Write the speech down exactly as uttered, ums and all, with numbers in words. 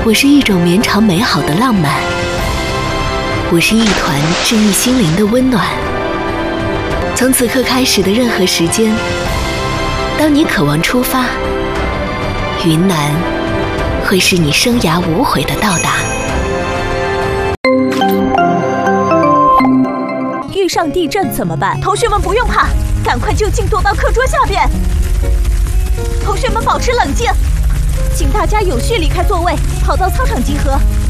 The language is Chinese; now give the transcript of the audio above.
我是一种绵长美好的浪漫，我是一团治愈心灵的温暖。从此刻开始的任何时间，当你渴望出发，云南会是你生涯无悔的到达。 遇上地震怎么办？同学们不用怕，赶快就近躲到课桌下边。同学们保持冷静，请大家有序离开座位，跑到操场集合。